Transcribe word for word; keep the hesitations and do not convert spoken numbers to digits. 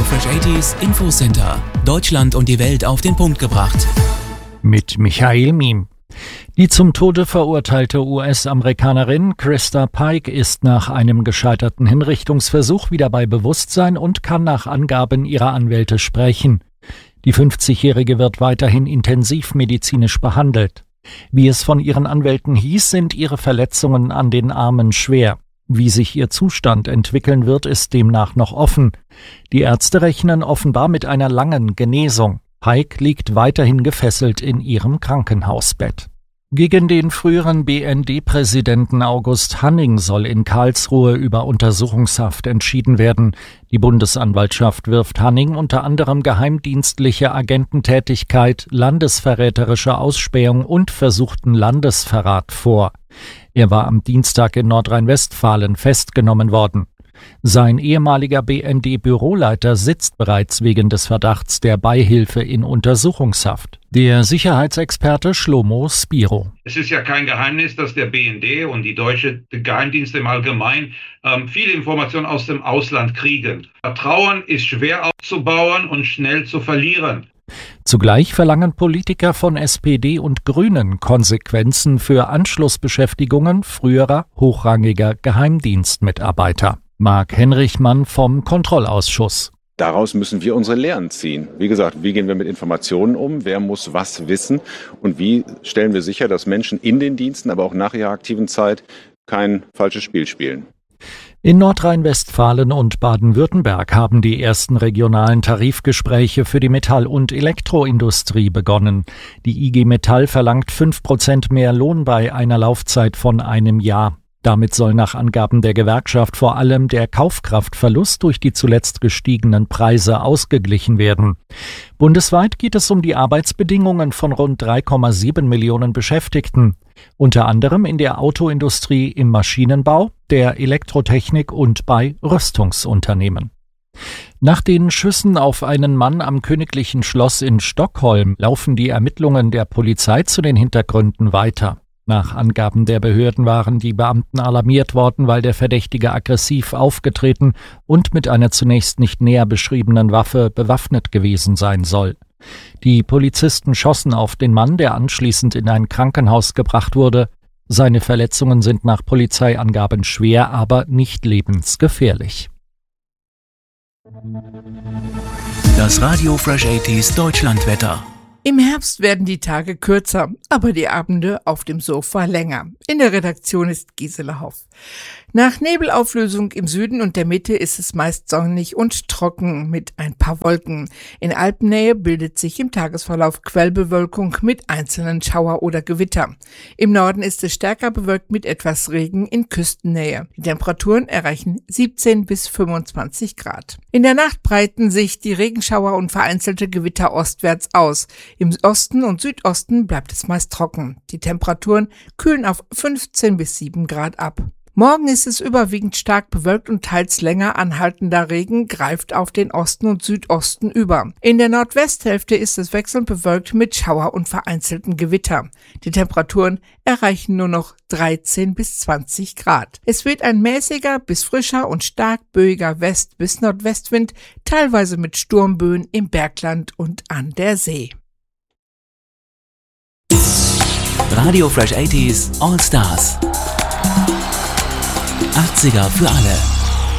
Fresh achtziger Infocenter. Deutschland und die Welt auf den Punkt gebracht. Mit Michael Miem. Die zum Tode verurteilte U S-Amerikanerin Krista Pike ist nach einem gescheiterten Hinrichtungsversuch wieder bei Bewusstsein und kann nach Angaben ihrer Anwälte sprechen. Die fünfzigjährige wird weiterhin intensivmedizinisch behandelt. Wie es von ihren Anwälten hieß, sind ihre Verletzungen an den Armen schwer. Wie sich ihr Zustand entwickeln wird, ist demnach noch offen. Die Ärzte rechnen offenbar mit einer langen Genesung. Pike liegt weiterhin gefesselt in ihrem Krankenhausbett. Gegen den früheren B N D-Präsidenten August Hanning soll in Karlsruhe über Untersuchungshaft entschieden werden. Die Bundesanwaltschaft wirft Hanning unter anderem geheimdienstliche Agententätigkeit, landesverräterische Ausspähung und versuchten Landesverrat vor. Er war am Dienstag in Nordrhein-Westfalen festgenommen worden. Sein ehemaliger B N D-Büroleiter sitzt bereits wegen des Verdachts der Beihilfe in Untersuchungshaft. Der Sicherheitsexperte Shlomo Spiro. Es ist ja kein Geheimnis, dass der B N D und die deutsche Geheimdienste im Allgemeinen ähm, viele Informationen aus dem Ausland kriegen. Vertrauen ist schwer aufzubauen und schnell zu verlieren. Zugleich verlangen Politiker von S P D und Grünen Konsequenzen für Anschlussbeschäftigungen früherer hochrangiger Geheimdienstmitarbeiter. Marc Henrichmann vom Kontrollausschuss. Daraus müssen wir unsere Lehren ziehen. Wie gesagt, wie gehen wir mit Informationen um? Wer muss was wissen? Und wie stellen wir sicher, dass Menschen in den Diensten, aber auch nach ihrer aktiven Zeit kein falsches Spiel spielen? In Nordrhein-Westfalen und Baden-Württemberg haben die ersten regionalen Tarifgespräche für die Metall- und Elektroindustrie begonnen. Die I G Metall verlangt fünf Prozent mehr Lohn bei einer Laufzeit von einem Jahr. Damit soll nach Angaben der Gewerkschaft vor allem der Kaufkraftverlust durch die zuletzt gestiegenen Preise ausgeglichen werden. Bundesweit geht es um die Arbeitsbedingungen von rund drei Komma sieben Millionen Beschäftigten, unter anderem in der Autoindustrie, im Maschinenbau, der Elektrotechnik und bei Rüstungsunternehmen. Nach den Schüssen auf einen Mann am Königlichen Schloss in Stockholm laufen die Ermittlungen der Polizei zu den Hintergründen weiter. Nach Angaben der Behörden waren die Beamten alarmiert worden, weil der Verdächtige aggressiv aufgetreten und mit einer zunächst nicht näher beschriebenen Waffe bewaffnet gewesen sein soll. Die Polizisten schossen auf den Mann, der anschließend in ein Krankenhaus gebracht wurde. Seine Verletzungen sind nach Polizeiangaben schwer, aber nicht lebensgefährlich. Das Radio Fresh achtziger Deutschlandwetter. Im Herbst werden die Tage kürzer, aber die Abende auf dem Sofa länger. In der Redaktion ist Gisela Hoff. Nach Nebelauflösung im Süden und der Mitte ist es meist sonnig und trocken mit ein paar Wolken. In Alpennähe bildet sich im Tagesverlauf Quellbewölkung mit einzelnen Schauer oder Gewitter. Im Norden ist es stärker bewölkt mit etwas Regen in Küstennähe. Die Temperaturen erreichen siebzehn bis fünfundzwanzig Grad. In der Nacht breiten sich die Regenschauer und vereinzelte Gewitter ostwärts aus. Im Osten und Südosten bleibt es meist trocken. Die Temperaturen kühlen auf fünfzehn bis sieben Grad ab. Morgen ist es überwiegend stark bewölkt und teils länger anhaltender Regen greift auf den Osten und Südosten über. In der Nordwesthälfte ist es wechselnd bewölkt mit Schauer und vereinzelten Gewitter. Die Temperaturen erreichen nur noch dreizehn bis zwanzig Grad. Es weht ein mäßiger bis frischer und stark böiger West- bis Nordwestwind, teilweise mit Sturmböen im Bergland und an der See. Radio Fresh achtziger All Stars. achtziger für alle.